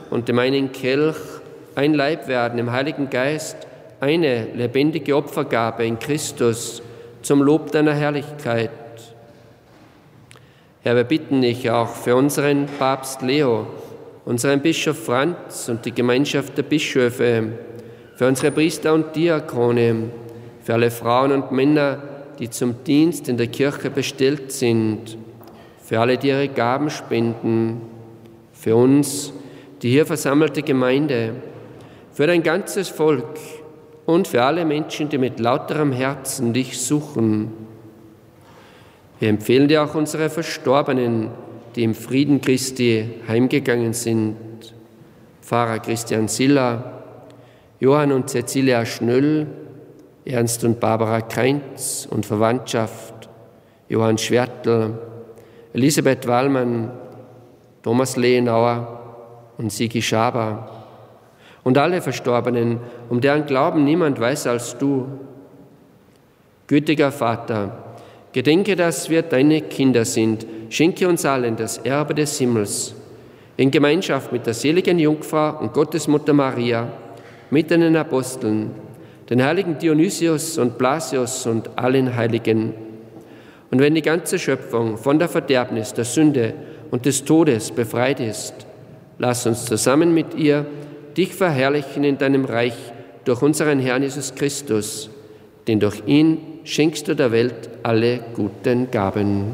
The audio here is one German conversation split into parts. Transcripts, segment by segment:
und dem einen Kelch ein Leib werden im Heiligen Geist, eine lebendige Opfergabe in Christus zum Lob deiner Herrlichkeit. Herr, wir bitten dich auch für unseren Papst Leo, unseren Bischof Franz und die Gemeinschaft der Bischöfe, für unsere Priester und Diakone, für alle Frauen und Männer, die zum Dienst in der Kirche bestellt sind, für alle, die ihre Gaben spenden, für uns, die hier versammelte Gemeinde, für dein ganzes Volk und für alle Menschen, die mit lauterem Herzen dich suchen. Wir empfehlen dir auch unsere Verstorbenen, die im Frieden Christi heimgegangen sind. Pfarrer Christian Siller, Johann und Cecilia Schnöll, Ernst und Barbara Kreinz und Verwandtschaft, Johann Schwertl, Elisabeth Wallmann, Thomas Lehenauer und Sigi Schaber und alle Verstorbenen, um deren Glauben niemand weiß als du. Gütiger Vater, gedenke, dass wir deine Kinder sind. Schenke uns allen das Erbe des Himmels, in Gemeinschaft mit der seligen Jungfrau und Gottesmutter Maria, mit den Aposteln, den heiligen Dionysius und Blasius und allen Heiligen. Und wenn die ganze Schöpfung von der Verderbnis, der Sünde und des Todes befreit ist, lass uns zusammen mit ihr dich verherrlichen in deinem Reich durch unseren Herrn Jesus Christus, denn durch ihn schenkst du der Welt alle guten Gaben.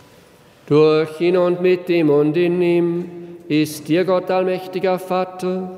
Durch ihn und mit ihm und in ihm ist dir Gott allmächtiger Vater,